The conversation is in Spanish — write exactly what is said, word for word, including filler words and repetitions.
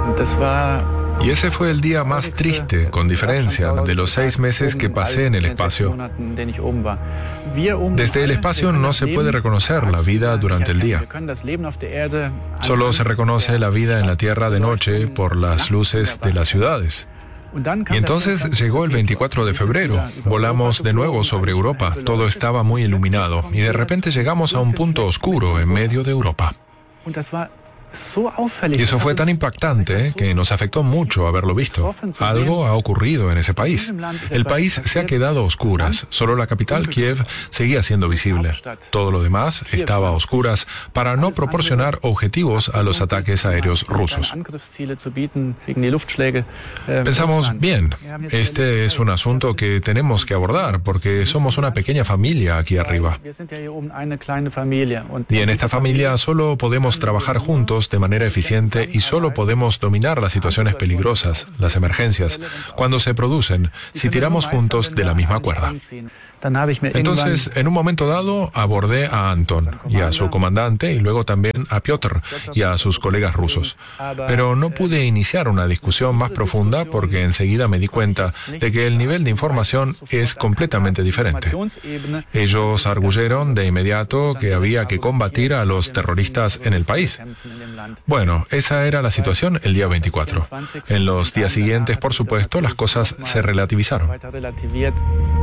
Y ese fue el día más triste, con diferencia, de los seis meses que pasé en el espacio. Desde el espacio no se puede reconocer la vida durante el día. Solo se reconoce la vida en la Tierra de noche por las luces de las ciudades. Y entonces llegó el veinticuatro de febrero, volamos de nuevo sobre Europa, todo estaba muy iluminado, y de repente llegamos a un punto oscuro en medio de Europa. Y eso fue tan impactante que nos afectó mucho haberlo visto. Algo ha ocurrido en ese país. El país se ha quedado a oscuras. Solo la capital, Kiev, seguía siendo visible. Todo lo demás estaba a oscuras para no proporcionar objetivos a los ataques aéreos rusos. Pensamos, bien, este es un asunto que tenemos que abordar porque somos una pequeña familia aquí arriba. Y en esta familia solo podemos trabajar juntos de manera eficiente y solo podemos dominar las situaciones peligrosas, las emergencias, cuando se producen, si tiramos juntos de la misma cuerda. Entonces, en un momento dado, abordé a Anton y a su comandante y luego también a Piotr y a sus colegas rusos. Pero no pude iniciar una discusión más profunda porque enseguida me di cuenta de que el nivel de información es completamente diferente. Ellos arguyeron de inmediato que había que combatir a los terroristas en el país. Bueno, esa era la situación el día veinticuatro. En los días siguientes, por supuesto, las cosas se relativizaron.